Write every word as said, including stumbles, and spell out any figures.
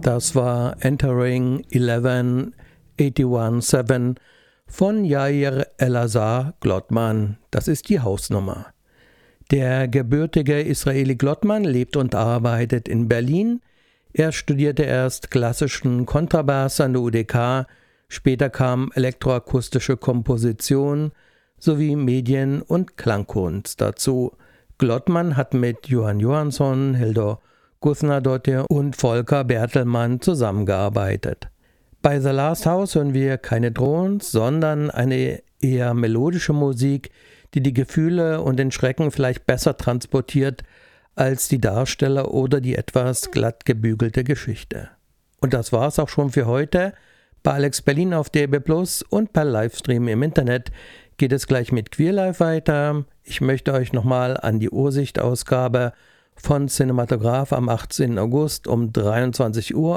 Das war Entering eleven einundachtzig sieben von Yair Elazar Glotman. Das ist die Hausnummer. Der gebürtige Israeli Glotman lebt und arbeitet in Berlin. Er studierte erst klassischen Kontrabass an der U D K, später kam elektroakustische Komposition sowie Medien- und Klangkunst dazu. Glotman hat mit Johann Johansson, Hildur Guðnadóttir und Volker Bertelmann zusammengearbeitet. Bei The Last House hören wir keine Drones, sondern eine eher melodische Musik, die die Gefühle und den Schrecken vielleicht besser transportiert als die Darsteller oder die etwas glatt gebügelte Geschichte. Und das war's auch schon für heute. Bei Alex Berlin auf D A B plus und per Livestream im Internet geht es gleich mit Queerlife weiter. Ich möchte euch nochmal an die Ursicht-Ausgabe von Cinematograph am achtzehnten August um dreiundzwanzig Uhr